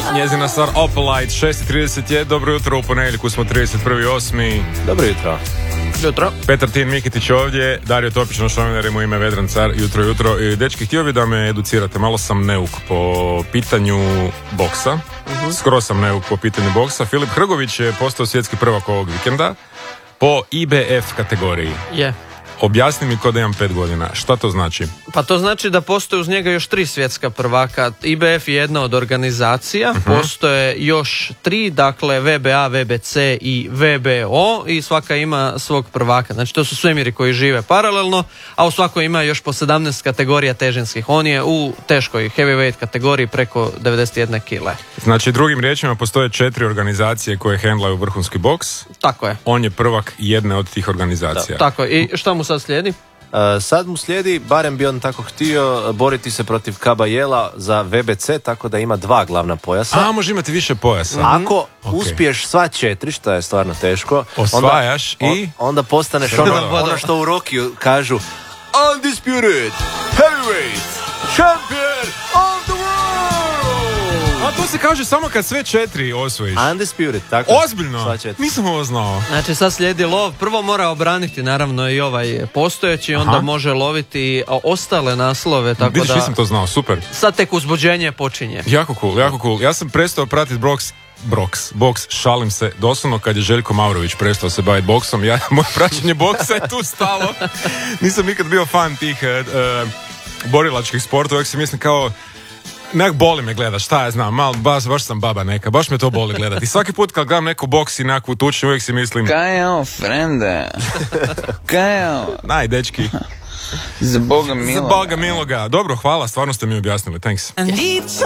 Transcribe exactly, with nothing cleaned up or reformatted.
Njezina stvar Opalite, šest i trideset je, dobro jutro, u ponedjeljku smo trideset prvi osmi Dobro jutro. Jutro. Petar Tin Mikitić ovdje, Dario Topić, naš novinar, u ime Vedran Car, jutro, jutro. I, dečki, htio bi da me educirate, malo sam neuk po pitanju boksa, uh-huh. skoro sam neuk po pitanju boksa. Filip Hrgović je postao svjetski prvak ovog vikenda po I B F kategoriji. Je. Objasni mi ko da imam pet godina. Šta to znači? Pa to znači da postoje uz njega još tri svjetska prvaka. I B F je jedna od organizacija, uh-huh. postoje još tri, dakle V B A, V B C i V B O i svaka ima svog prvaka. Znači to su svemiri koji žive paralelno, a u svakoj ima još po sedamnaest kategorija težinskih. On je u teškoj heavyweight kategoriji preko devedeset jedne kile. Znači drugim riječima postoje četiri organizacije koje hendlaju vrhunski boks. Tako je. On je prvak jedne od tih organizacija. Da, tako je. I šta mu sad slijedi? Uh, sad mu slijedi, barem bi on tako htio, boriti se protiv Kabajela za V B C, tako da ima dva glavna pojasa. A, može imati više pojasa. Ako okay. uspiješ sva četiri, što je stvarno teško, osvajaš onda, i... On, onda postaneš ono, ono što u Rockiju kažu Undisputed Heavyweight Champion of the World! A to se kaže samo kad sve četiri osvojiš. Undisputed, tako. Ozbiljno? Nisam ovo znao. Znači sad slijedi lov. Prvo mora obraniti naravno i ovaj postojeći, onda Aha. može loviti ostale naslove. Tako Vidiš, da nisam to znao, super. Sad tek uzbuđenje počinje. Jako cool, jako cool. Ja sam prestao pratiti boks, boks, boks, šalim se, doslovno kad je Željko Maurović prestao se baviti boksom. Ja, moje praćenje boksa je tu stalo. Nisam nikad bio fan tih uh, borilačkih sportova, uvijek si mislim kao nek boli me gledat, šta ja znam, mal, baš, baš sam baba neka, baš me to boli gledat. I svaki put kad gledam neko boks i nekakvu tučnju, uvijek si mislim... Kaj je ovo, frende? Kaj je ovo? Naj, dečki. Za Boga miloga. Za Boga miloga. Dobro, hvala, stvarno ste mi objasnili, thanks. Yes.